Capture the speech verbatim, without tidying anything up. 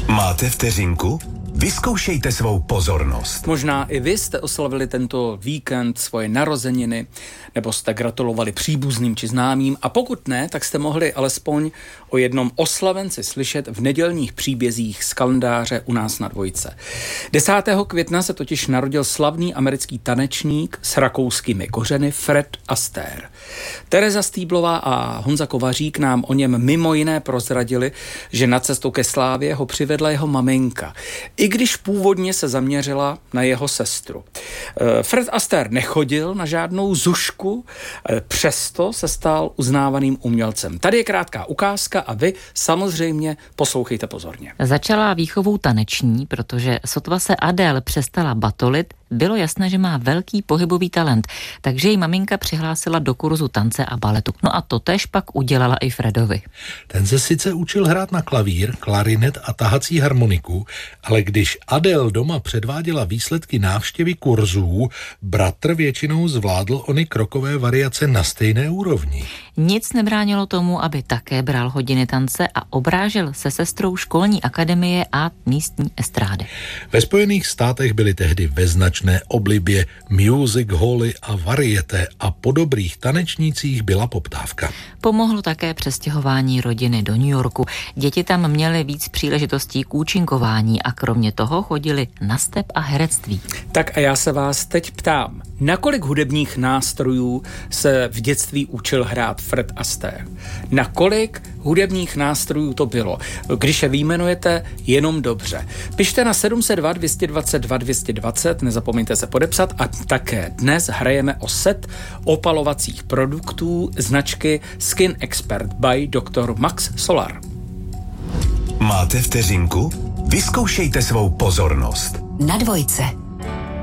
Máte vteřinku? Vyzkoušejte svou pozornost. Možná i vy jste oslavili tento víkend svoje narozeniny, nebo jste gratulovali příbuzným či známým, a pokud ne, tak jste mohli alespoň o jednom oslavenci slyšet v nedělních příbězích z kalendáře u nás na Dvojce. desátého května se totiž narodil slavný americký tanečník s rakouskými kořeny Fred Astaire. Tereza Stýblová a Honza Kovařík nám o něm mimo jiné prozradili, že na cestu ke slávě ho přivedla jeho maminka, i když původně se zaměřila na jeho sestru. Fred Astaire nechodil na žádnou zušku, přesto se stal uznávaným umělcem. Tady je krátká ukázka a vy samozřejmě poslouchejte pozorně. Začala výchovou taneční, protože sotva se Adele přestala batolit, bylo jasné, že má velký pohybový talent, takže jí maminka přihlásila do kurzu tance a baletu. No a to též pak udělala i Fredovi. Ten se sice učil hrát na klavír, klarinet a tahací harmoniku, ale když Adele doma předváděla výsledky návštěvy kurzů, bratr většinou zvládl ony krokové variace na stejné úrovni. Nic nebránilo tomu, aby také bral hodiny tance a obrážel se sestrou školní akademie a místní estrády. Ve Spojených státech byly tehdy ve značné oblibě music hally a varieté a po dobrých tanečnících byla poptávka. Pomohlo také přestěhování rodiny do New Yorku. Děti tam měly víc příležitostí k účinkování a kromě toho chodili na step a herectví. Tak a já se vás teď ptám, na kolik hudebních nástrojů se v dětství učil hrát Fred Astaire? Na kolik hudebních nástrojů to bylo? Když je vyjmenujete, jenom dobře. Pište na sedm set dva, dvě dvacet dva, dvě dvacet, nezapomeňte se podepsat, a také dnes hrajeme o set opalovacích produktů značky Skin Expert by doktor Max Solar. Máte vteřinku? Vyzkoušejte svou pozornost. Na Dvojce.